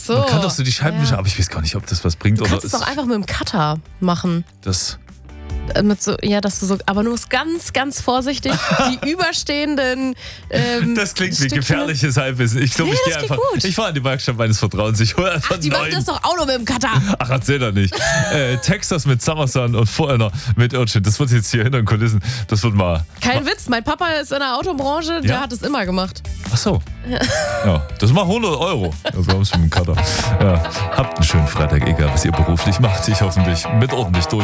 so. Man kann doch so die Scheibenwischer, aber ich weiß gar nicht, ob das was bringt. Du kannst es doch einfach mit dem Cutter machen. Das... Mit so, ja, dass du so, aber nur ganz, ganz vorsichtig die überstehenden. Das klingt wie Stückchen. gefährliches Halbwissen. Ich glaube, Nee, ich gehe das einfach. klingt gut. Ich fahre in die Werkstatt meines Vertrauens. Ich hole einfach Die machen neuen. das doch auch nur mit dem Cutter. Ach, erzähl doch nicht. Texas mit Summersun und Foreigner mit Urchin. Das wird jetzt hier hinter den Kulissen. Das wird mal. Kein Witz, mein Papa ist in der Autobranche, der hat es immer gemacht. Ach so. Ja, das mal 100 €. Also haben es mit dem Cutter. Ja, habt einen schönen Freitag, egal was ihr beruflich macht. Ich hoffentlich mit ordentlich durch.